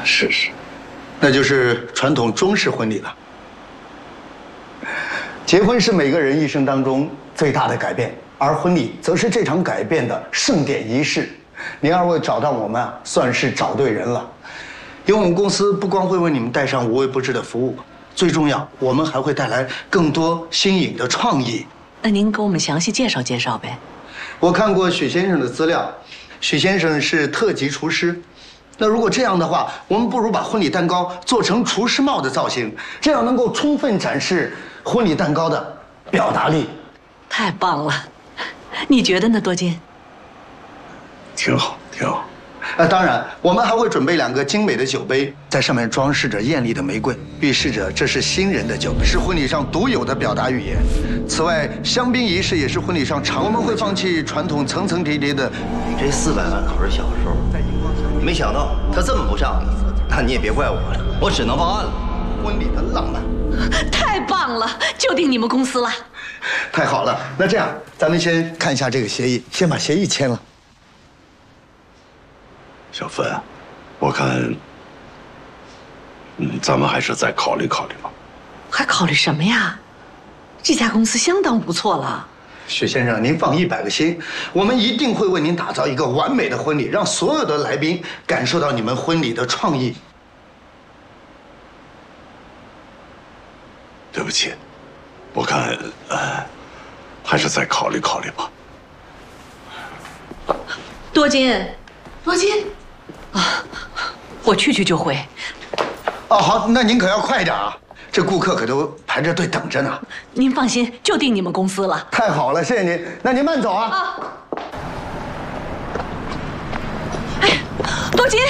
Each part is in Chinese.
是， 那就是传统中式婚礼了。结婚是每个人一生当中最大的改变，而婚礼则是这场改变的盛典仪式。您二位找到我们啊，算是找对人了。因为我们公司不光会为你们带上无微不至的服务，最重要，我们还会带来更多新颖的创意。 那您给我们详细介绍介绍呗。 我看过许先生的资料，许先生是特级厨师。那如果这样的话，我们不如把婚礼蛋糕做成厨师帽的造型，这样能够充分展示婚礼蛋糕的表达力。 太棒了，你觉得呢，多金？ 挺好。 当然，我们还会准备2个精美的酒杯，在上面装饰着艳丽的玫瑰，预示着这是新人的酒，是婚礼上独有的表达语言。此外，香槟仪式也是婚礼上常，我们会放弃传统层层叠叠的。 你这400万可是小数，没想到他这么不仗义，那你也别怪我了，我只能报案了。 婚礼的浪漫， 太棒了，就定你们公司了。 太好了，那这样咱们先看一下这个协议，先把协议签了。 小芬，我看，咱们还是再考虑考虑吧。 还考虑什么呀？这家公司相当不错了。 许先生，您放100个心，我们一定会为您打造一个完美的婚礼，让所有的来宾感受到你们婚礼的创意。 对不起，我看，还是再考虑考虑吧。 多金，啊，我去就回。 哦，好，那您可要快点啊，这顾客可都排着队等着呢。 您放心，就定你们公司了。 太好了，谢谢您，那您慢走啊。 啊。哎，多金，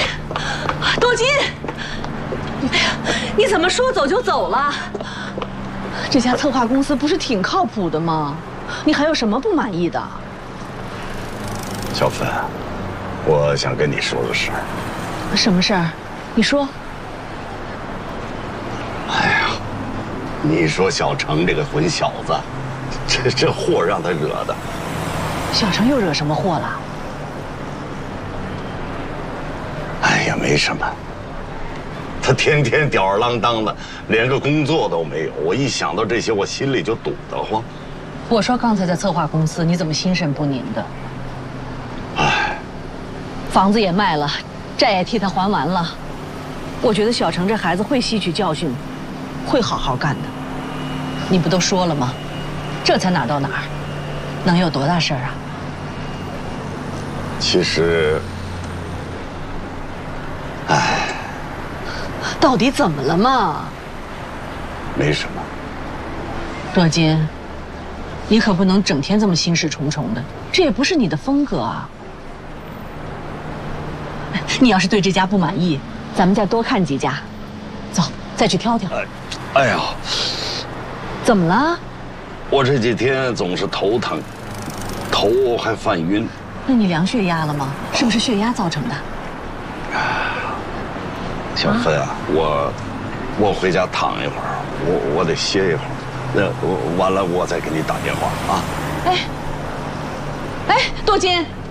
哎呀，你怎么说走就走了？这家策划公司不是挺靠谱的吗？你还有什么不满意的？ 小芬，我想跟你说个事儿。 什么事儿？你说。 哎呀，你说小程这个混小子，这祸让他惹的。 小程又惹什么祸了？ 哎呀，没什么。他天天吊儿郎当的，连个工作都没有。我一想到这些，我心里就堵得慌。 我说刚才在策划公司，你怎么心神不宁的？ 哎， 房子也卖了，债也替他还完了。我觉得小程这孩子会吸取教训，会好好干的。你不都说了吗？这才哪儿到哪儿，能有多大事儿啊？ 其实，哎， 到底怎么了嘛？ 没什么。 多金，你可不能整天这么心事重重的，这也不是你的风格啊。你要是对这家不满意，咱们再多看几家，走，再去挑挑。 哎呀， 怎么了？ 我这几天总是头疼，头还犯晕。 那你量血压了吗？是不是血压造成的？ 小芬啊，我回家躺一会儿，我得歇一会儿。那完了我再给你打电话啊。 哎，多金。